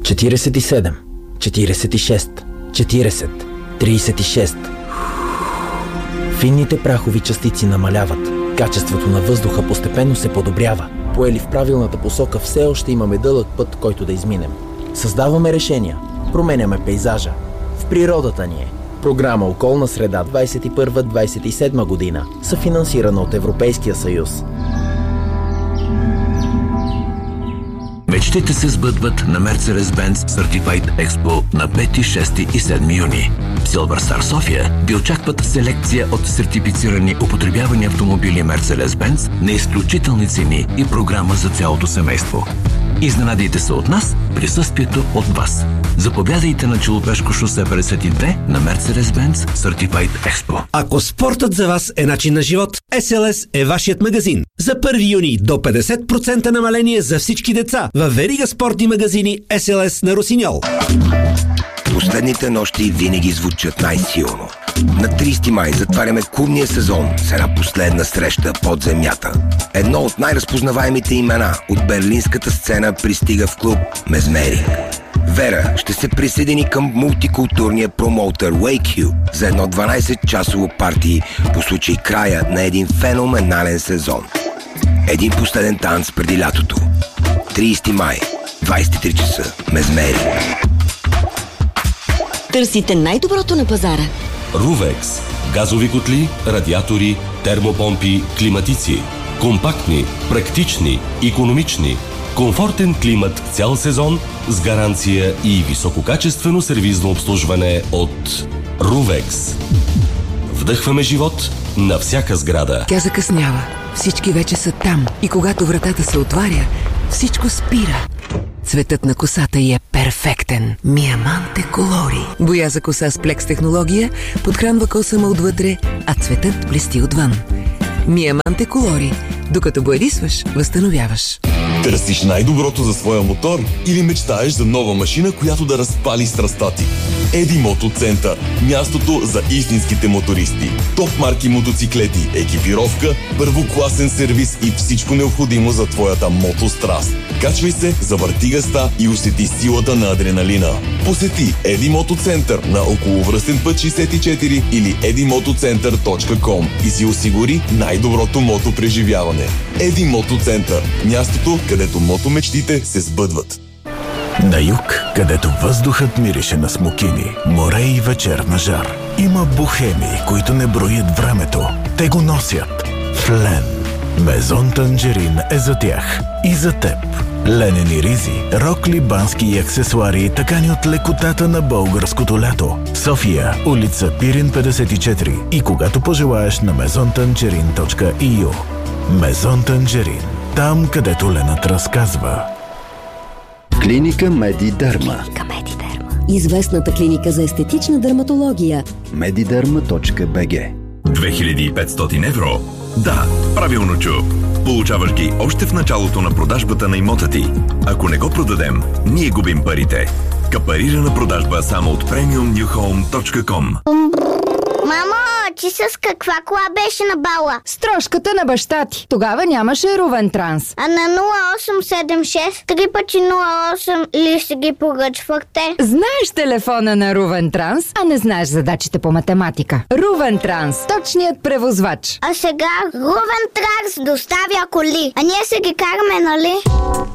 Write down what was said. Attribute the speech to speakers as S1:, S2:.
S1: 47, 46, 40, 36. Финните прахови частици намаляват. Качеството на въздуха постепенно се подобрява. Поели в правилната посока, все още имаме дълъг път, който да изминем. Създаваме решения. Променяме пейзажа. В природата ни е. Програма Околна среда 21-27 година, съфинансирана от Европейския съюз.
S2: Мечтите се сбъдват на Mercedes-Benz Certified Expo на 5, 6 и 7 юни. Silver Star София ви очакват селекция от сертифицирани употребявани автомобили Mercedes-Benz на изключителни цени и програма за цялото семейство. Изненадайте се от нас, присъствието от вас. Заповядайте на Челопешко шосе 52 на Mercedes-Benz Certified Expo.
S3: Ако спортът за вас е начин на живот, SLS е вашият магазин. За 1 юни до 50% намаление за всички деца във верига спортни магазини SLS на Росиньол.
S4: Последните нощи винаги звучат най-силно. На 30 май затваряме клубния сезон с една последна среща под земята. Едно от най-разпознаваемите имена от берлинската сцена пристига в клуб Мезмеринг. Вера ще се присъедини към мултикултурния промоутър Wake You за едно 12-часово парти по случай края на един феноменален сезон. Един последен танц преди лятото. 30 май, 23 часа, Мезмеринг.
S5: Търсите най-доброто на пазара.
S6: Ruvex. Газови котли, радиатори, термопомпи, климатици. Компактни, практични, икономични. Комфортен климат цял сезон с гаранция и висококачествено сервизно обслужване от Ruvex. Вдъхваме живот на всяка сграда.
S7: Тя закъснява. Всички вече са там. И когато вратата се отваря, всичко спира. Цветът на косата й е перфектен. Миаманте Колори. Боя за коса с плекс технология подхранва косама отвътре, а цветът блести отвън. Миаманте Колори. Докато боядисваш, възстановяваш.
S8: Търсиш най-доброто за своя мотор или мечтаеш за нова машина, която да разпали страстта ти? Еди Мотоцентър. Мястото за истинските мотористи. Топ марки мотоциклети, екипировка, първокласен сервис и всичко необходимо за твоята мотостраст. Качвай се, завърти газта и усети силата на адреналина. Посети Еди Мотоцентър на околовръстен път 64 или edimotoцентър.com и си осигури най-доброто мотопреживяване. Еди Мотоцентър. Мястото, където мотомечтите се сбъдват.
S9: На юг, където въздухът мирише на смокини, море и вечерна жар, има бухеми, които не броят времето. Те го носят. Флен. Мезон Танжерин е за тях и за теб. Ленени ризи, рокли, бански и аксесуари, такани от лекотата на българското лято. София, улица Пирин 54 и когато пожелаеш на maisontangerin.eu. Мезон Танжерин. Там, където Ленът разказва.
S10: Клиника Медидерма.
S11: Известната клиника за естетична дерматология.
S10: Mediderma.bg.
S2: 2500 евро? Да, правилно чу. Получаваш ги още в началото на продажбата на имота ти. Ако не го продадем, ние губим парите. Капарирана продажба само от premiumnewhome.com.
S12: Мамо, ти с каква кола беше на бала?
S13: С трошката на баща ти. Тогава нямаше Рувен Транс.
S12: А на 0876 3 пъти 08 ли си ги поръчвахте?
S13: Знаеш телефона на Рувен Транс, а не знаеш задачите по математика. Рувен Транс, точният превозвач.
S12: А сега Рувен Транс доставя коли, а ние се ги караме, нали?